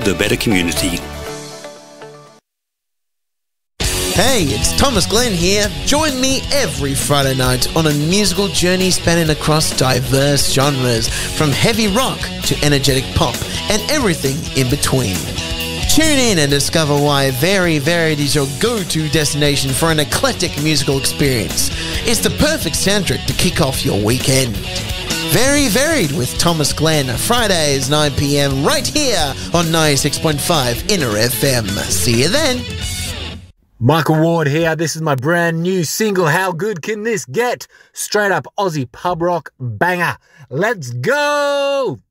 the better community. Hey, it's Thomas Glenn here. Join me every Friday night on a musical journey spanning across diverse genres, from heavy rock to energetic pop and everything in between. Tune in and discover why Very Varied is your go-to destination for an eclectic musical experience. It's the perfect soundtrack to kick off your weekend. Very Varied with Thomas Glenn, Fridays 9 p.m. right here on 96.5 Inner FM. See you then. Michael Ward here. This is my brand new single, How Good Can This Get? Straight up Aussie pub rock banger. Let's go!